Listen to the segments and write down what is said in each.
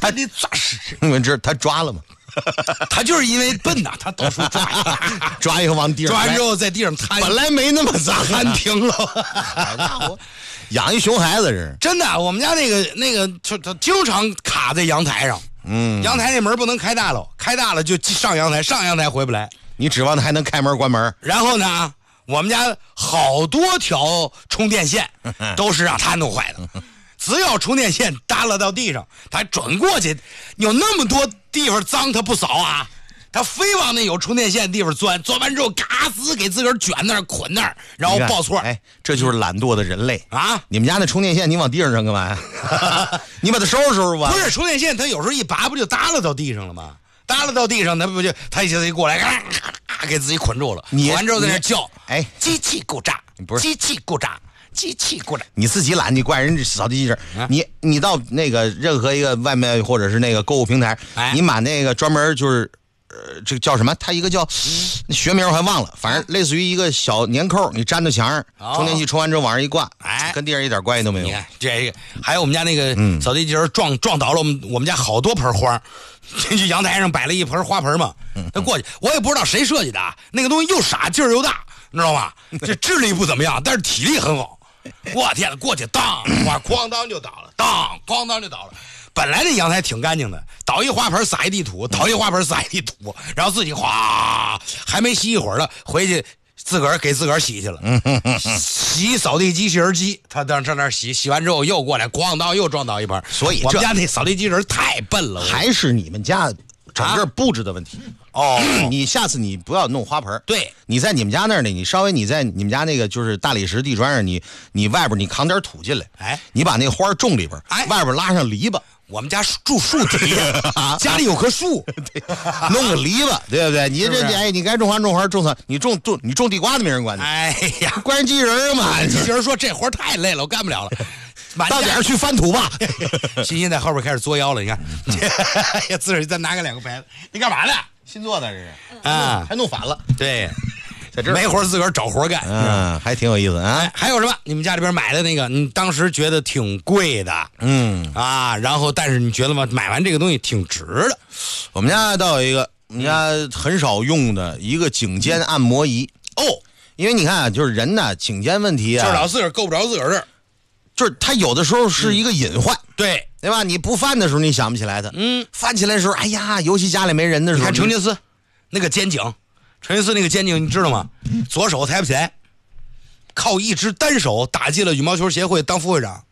他得抓实。 你们知道他抓了吗？ 他就是因为笨呐，他到处抓， 抓以后往地上， 抓完之后在地上摊， 本来没那么脏， 摊平了。 好家伙，养一熊孩子是真的，我们家那个，他经常卡在阳台上。阳台那门不能开大了，开大了就上阳台，上阳台回不来。 你指望他还能开门关门？ 然后呢，我们家好多条充电线都是让他弄坏的。只要充电线耷拉到地上，他准过去。有那么多地方脏，他不扫啊，他非往那有充电线的地方钻，钻完之后嘎吱给自个儿卷那儿捆那儿，然后报错。 哎，这就是懒惰的人类啊！ 你们家那充电线你往地上扔干嘛呀？你把它收拾收拾吧。 不是充电线，它有时候一拔不就耷拉到地上了吗？耷拉到地上，他一下子一过来，咔给自己捆住了。捆完之后在那叫， 哎， 机器故障， 不是机器故障。机器故障， 你自己懒，你怪人扫地机器人。你到那个任何一个外卖或者是那个购物平台，你买那个专门就是这个叫什么？它一个叫学名我还忘了，反正类似于一个小粘扣，你粘到墙上，充电器充完之后往上一挂，跟地上一点关系都没有。 你看这个，还有我们家那个扫地机器人撞倒了我们家好多盆花。进去阳台上摆了一盆花盆嘛，他过去，我也不知道谁设计的啊，那个东西又傻劲儿又大，你知道吗？这智力不怎么样，但是体力很好。我天呐，过去当花哐当就倒了，当哐当就倒了。本来那阳台挺干净的，倒一花盆撒一地土，倒一花盆撒一地土，然后自己哗，还没洗一会儿了，回去自个儿给自个儿洗去了。洗扫地机器人机，他当上那儿洗完之后又过来咣当又撞倒一盆。 所以我们家那扫地机器人太笨了， 还是你们家整个布置的问题。你下次你不要弄花盆。 对， 你在你们家那儿呢，你稍微你在你们家那个就是大理石地砖上，你外边你扛点土进来，你把那个花种里边，外边拉上篱笆。 我们家住树底下，家里有棵树， 弄个篱笆，对不对？你这哎，你该种花种花种草，你种地瓜都没人管你。 哎呀， 关键机器人嘛， 机器人说这活太累了，我干不了了。 到点儿去翻土吧。 欣欣在后边开始作妖了，你看，呀，自个儿再拿个两个牌子，你干嘛呢？ 新做的这是啊， 还弄反了。 对，在这没活自个儿找活干， 还挺有意思啊。 还有什么？你们家里边买的那个，你当时觉得挺贵的，然后但是你觉得吗？买完这个东西挺值的。 我们家倒有一个，我们家很少用的一个颈肩按摩仪。因为你看啊，就是人呢，颈肩问题啊， 就是老自个儿够不着自个儿这儿。 就是他有的时候是一个隐患， 对吧？你不翻的时候你想不起来他，翻起来的时候，哎呀，尤其家里没人的时候， 你看成吉思那个肩颈，成吉思那个肩颈你知道吗？左手抬不起来，靠一只单手打进了羽毛球协会当副会长。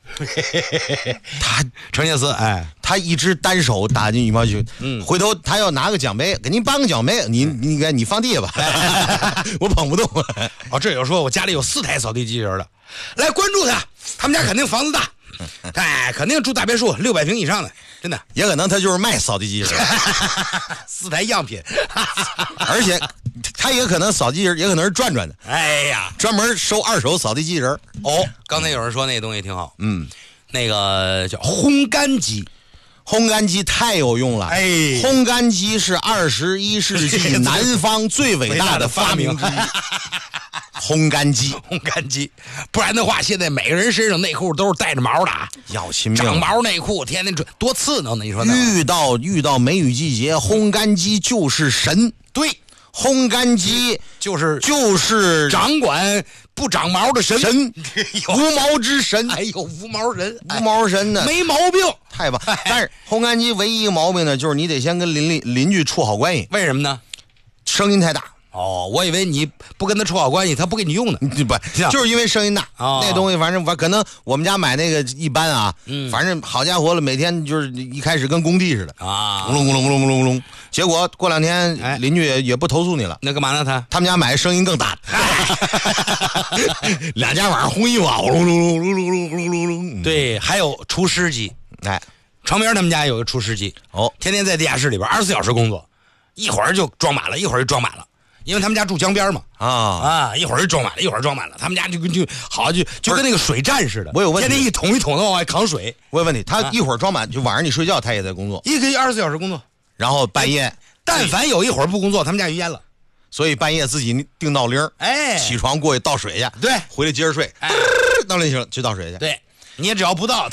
他成吉思， 他一只单手打进羽毛球，回头他要拿个奖杯，给您颁个奖杯，你放地下吧，我捧不动。 这有说我家里有4台扫地机器人的，来关注他们家肯定房子大，肯定住大别墅，600平以上的，真的， 也可能他就是卖扫地机器人 ，4台样品， 而且他也可能扫地机器人，也可能是转转的， 哎呀， 专门收二手扫地机器人。 刚才有人说那东西挺好，那个叫烘干机。 烘干机太有用了，烘干机是21世纪南方最伟大的发明之一。烘干机， 不然的话，现在每个人身上内裤都是带着毛的， 要亲命， 长毛内裤，天天多刺挠呢！你说遇到梅雨季节，烘干机就是神。 对， 烘干机就是掌管不长毛的神， 无毛之神， 无毛神， 无毛神呢， 没毛病， 太棒。但是烘干机唯一一个毛病呢，就是你得先跟邻居处好关系。 为什么呢？ 声音太大。 我以为你不跟他处好关系，他不给你用呢。 不，就是因为声音大。那东西反正可能我们家买那个一般啊，反正好家伙了，每天就是一开始跟工地似的咕隆咕隆咕隆咕隆咕隆，结果过2天邻居也不投诉你了。 那干嘛呢？ 他们家买声音更大的，2家晚上轰一晚，咕隆咕隆咕隆咕隆咕隆。 对，还有除湿机。长明他们家有个除湿机，天天在地下室里边24小时工作，一会儿就装满了，一会儿就装满了。因为他们家住江边嘛，一会儿就装满了，一会儿装满了。他们家就跟那个水站似的。 我有问题， 天天一桶一桶的往外扛水。 我有问题，他一会儿装满，就晚上你睡觉，他也在工作， 一个24小时工作， 然后半夜， 但凡有一会儿不工作，他们家就淹了。 所以半夜自己定闹铃，起床过去倒水去， 对， 回来接着睡，闹铃响就倒水去。 对，你也只要不到。